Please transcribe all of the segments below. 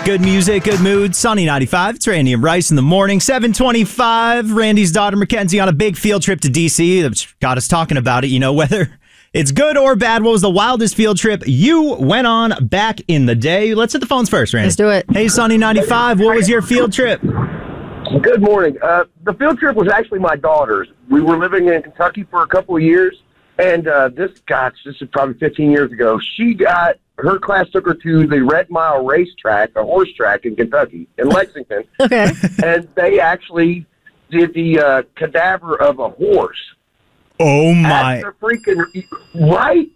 Good music, good mood. Sunny 95. It's Randy and Bryce in the morning. 7:25. Randy's daughter Mackenzie on a big field trip to D.C. That's got us talking about it. You know, whether it's good or bad, what was the wildest field trip you went on back in the day? Let's hit the phones first, Randy. Let's do it. Hey, Sunny 95. What was your field trip? Good morning. The field trip was actually my daughter's. We were living in Kentucky for a couple of years, and this is probably 15 years ago. Her class took her to the Red Mile racetrack, a horse track in Kentucky, in Lexington. Okay. And they actually did the cadaver of a horse. Oh, my. At the freaking, right?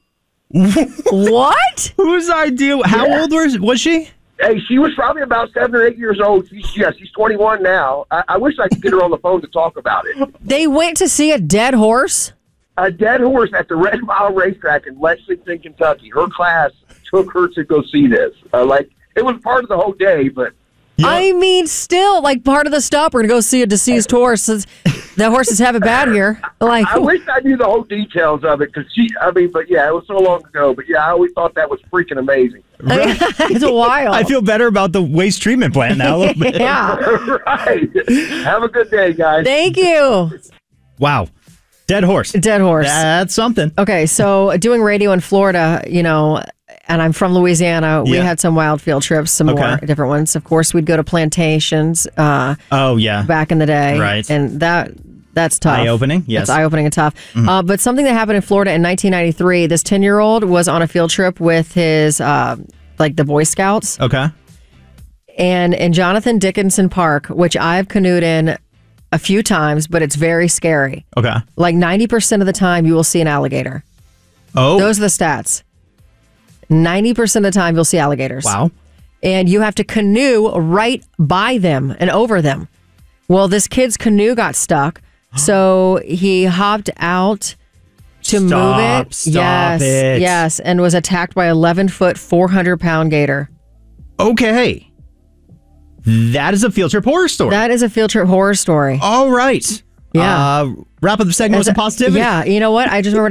What? Whose idea? How old was she? Hey, she was probably about 7 or 8 years old. She's 21 now. I wish I could get her on the phone to talk about it. They went to see a dead horse? A dead horse at the Red Mile racetrack in Lexington, Kentucky. Her class took her to go see this. It was part of the whole day, but... Yeah. I mean, still, part of the stop, we're going to go see a deceased horse. The horses have it bad here. I wish I knew the whole details of it, because but yeah, it was so long ago. But yeah, I always thought that was freaking amazing. It's wild. I feel better about the waste treatment plant now a little bit. Yeah. Right. Have a good day, guys. Thank you. Wow. Dead horse. Dead horse. That's something. Okay, so doing radio in Florida, and I'm from Louisiana, we had some wild field trips, some more different ones. Of course, we'd go to plantations back in the day. Right. And that's tough. Eye-opening, yes. It's eye-opening and tough. But something that happened in Florida in 1993, this 10-year-old was on a field trip with his, the Boy Scouts. Okay. And in Jonathan Dickinson Park, which I've canoed in a few times, but it's very scary. Okay. 90% of the time, you will see an alligator. Oh. Those are the stats. 90% of the time, you'll see alligators. Wow. And you have to canoe right by them and over them. Well, this kid's canoe got stuck, so he hopped out to move it. Stop it. Yes, and was attacked by 11-foot, 400-pound gator. Okay. That is a field trip horror story. That is a field trip horror story. All right. Yeah. Wrap up the segment with some positivity. Yeah, you know what? I just remember